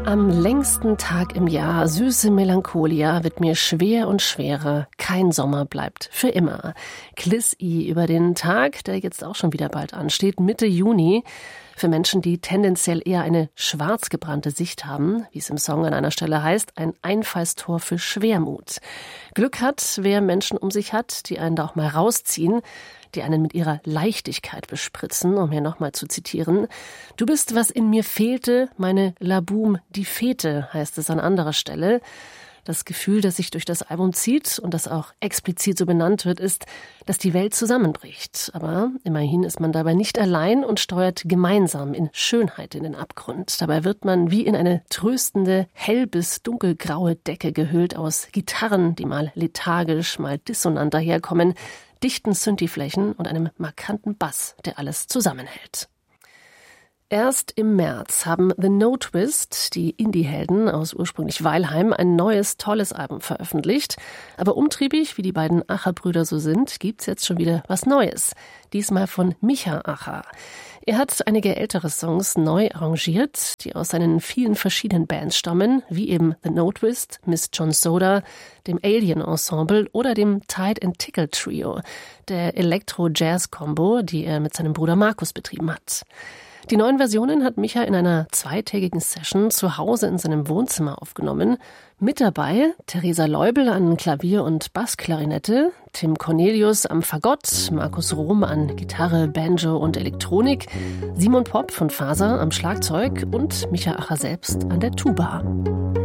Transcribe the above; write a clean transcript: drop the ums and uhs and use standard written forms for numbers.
Am längsten Tag im Jahr, süße Melancholia, wird mir schwer und schwerer. Kein Sommer bleibt für immer. Kliss-I über den Tag, der jetzt auch schon wieder bald ansteht, Mitte Juni. Für Menschen, die tendenziell eher eine schwarz gebrannte Sicht haben, wie es im Song an einer Stelle heißt, ein Einfallstor für Schwermut. Glück hat, wer Menschen um sich hat, die einen da auch mal rausziehen, die einen mit ihrer Leichtigkeit bespritzen, um hier nochmal zu zitieren. Du bist, was in mir fehlte, meine Laboum, die Fete, heißt es an anderer Stelle. Das Gefühl, das sich durch das Album zieht und das auch explizit so benannt wird, ist, dass die Welt zusammenbricht. Aber immerhin ist man dabei nicht allein und steuert gemeinsam in Schönheit in den Abgrund. Dabei wird man wie in eine tröstende, hell- bis dunkelgraue Decke gehüllt aus Gitarren, die mal lethargisch, mal dissonant daherkommen, dichten Synthi-Flächen und einem markanten Bass, der alles zusammenhält. Erst im März haben The No Twist, die Indie-Helden aus ursprünglich Weilheim, ein neues, tolles Album veröffentlicht. Aber umtriebig, wie die beiden Acher-Brüder so sind, gibt's jetzt schon wieder was Neues. Diesmal von Micha Acher. Er hat einige ältere Songs neu arrangiert, die aus seinen vielen verschiedenen Bands stammen, wie eben The No Twist, Miss John Soda, dem Alien Ensemble oder dem Tide and Tickle Trio, der Elektro-Jazz-Kombo, die er mit seinem Bruder Markus betrieben hat. Die neuen Versionen hat Micha in einer zweitägigen Session zu Hause in seinem Wohnzimmer aufgenommen. Mit dabei Theresa Leubel an Klavier und Bassklarinette, Tim Cornelius am Fagott, Markus Rohm an Gitarre, Banjo und Elektronik, Simon Popp von Faser am Schlagzeug und Micha Acher selbst an der Tuba.